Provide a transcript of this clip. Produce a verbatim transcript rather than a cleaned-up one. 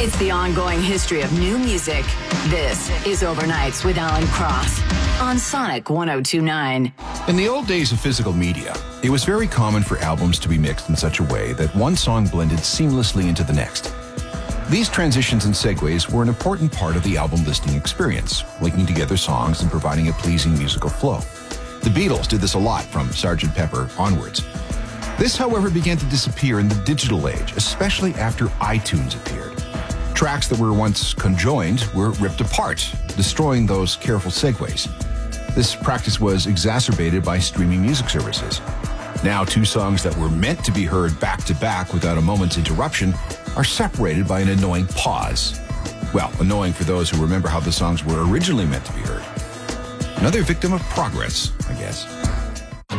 It's the ongoing history of new music. This is Overnights with Alan Cross on Sonic one oh two point nine. In the old days of physical media, it was very common for albums to be mixed in such a way that one song blended seamlessly into the next. These transitions and segues were an important part of the album listening experience, linking together songs and providing a pleasing musical flow. The Beatles did this a lot from Sergeant Pepper onwards. This, however, began to disappear in the digital age, especially after iTunes appeared. Tracks that were once conjoined were ripped apart, destroying those careful segues. This practice was exacerbated by streaming music services. Now, two songs that were meant to be heard back-to-back without a moment's interruption are separated by an annoying pause. Well, annoying for those who remember how the songs were originally meant to be heard. Another victim of progress, I guess.